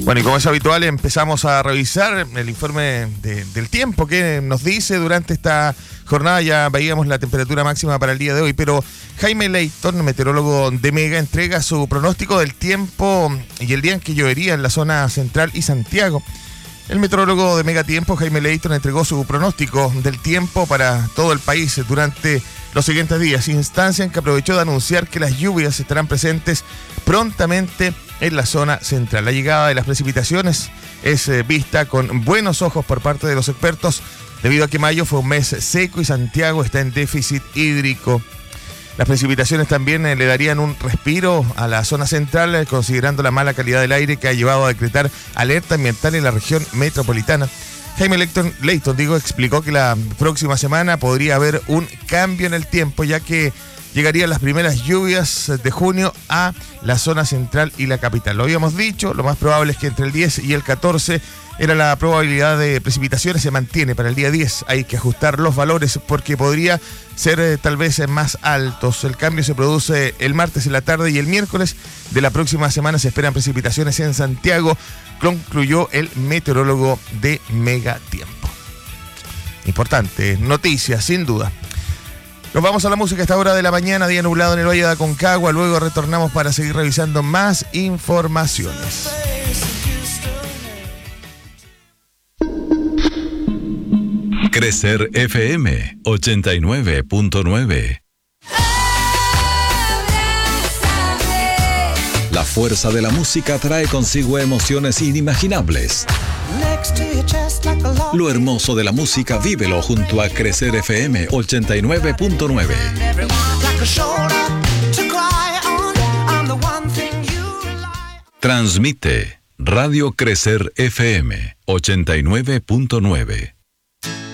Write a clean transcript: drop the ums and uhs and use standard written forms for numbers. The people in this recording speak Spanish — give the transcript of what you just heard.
Bueno, y como es habitual, empezamos a revisar el informe del tiempo que nos dice durante esta jornada. Ya veíamos la temperatura máxima para el día de hoy, pero Jaime Leighton, meteorólogo de Mega, entrega su pronóstico del tiempo y el día en que llovería en la zona central y Santiago. El meteorólogo de Mega Tiempo, Jaime Leighton, entregó su pronóstico del tiempo para todo el país durante los siguientes días, instancia en que aprovechó de anunciar que las lluvias estarán presentes prontamente en la zona central. La llegada de las precipitaciones es vista con buenos ojos por parte de los expertos, debido a que mayo fue un mes seco y Santiago está en déficit hídrico. Las precipitaciones también le darían un respiro a la zona central, considerando la mala calidad del aire que ha llevado a decretar alerta ambiental en la región metropolitana. Jaime Leighton explicó que la próxima semana podría haber un cambio en el tiempo, ya que llegarían las primeras lluvias de junio a la zona central y la capital. Lo habíamos dicho, lo más probable es que entre el 10 y el 14 era la probabilidad de precipitaciones, se mantiene para el día 10. Hay que ajustar los valores porque podría ser tal vez más altos. El cambio se produce el martes en la tarde y el miércoles de la próxima semana se esperan precipitaciones en Santiago, concluyó el meteorólogo de Mega Tiempo. Importante noticia, sin duda. Nos vamos a la música a esta hora de la mañana, día nublado en el Valle de Aconcagua. Luego retornamos para seguir revisando más informaciones. Crecer FM 89.9. La fuerza de la música trae consigo emociones inimaginables. Lo hermoso de la música vívelo junto a Crecer FM 89.9. Transmite Radio Crecer FM 89.9.